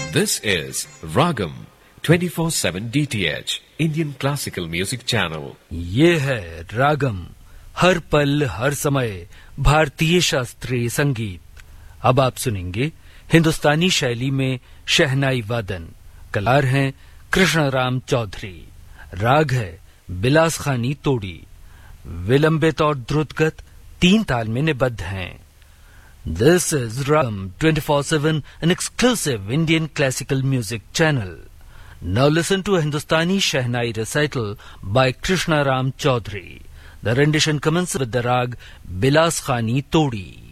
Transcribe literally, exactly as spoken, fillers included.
This is Ragam twenty-four seven D T H Indian Classical Music Channel. ये है रागम, हर पल हर समय भारतीय शास्त्रीय संगीत। अब आप सुनेंगे हिंदुस्तानी शैली में शहनाई वादन। कलाकार हैं कृष्णराम चौधरी। राग है बिलास खानी तोड़ी। विलंबित और द्रुतगत तीन ताल में निबद्ध हैं। This is Ragam twenty-four seven, an exclusive Indian classical music channel. Now listen to a Hindustani Shehnai recital by Krishna Ram Chaudhary. The rendition commences with the rag Bilas Khani Todi.